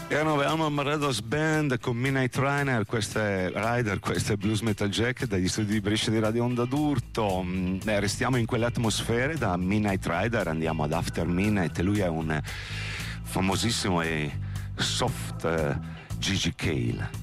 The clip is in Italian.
Erano Elman Brothers Band con Midnight Rider, questo è Blues Metal Jacket dagli studi di Brescia di Radio Onda d'Urto. Restiamo in quell'atmosfera, da Midnight Rider andiamo ad After Midnight, e lui è un famosissimo e soft Gigi Cale.